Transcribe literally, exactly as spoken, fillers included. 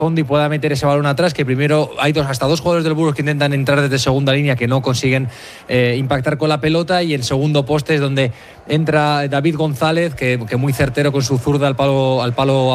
fondo y pueda meter ese balón atrás, que primero hay dos, hasta dos jugadores del Burgos que intentan entrar desde segunda línea que no consiguen eh, impactar con la pelota, y el segundo poste es donde entra David González, que, que muy certero con su zurda al palo, al palo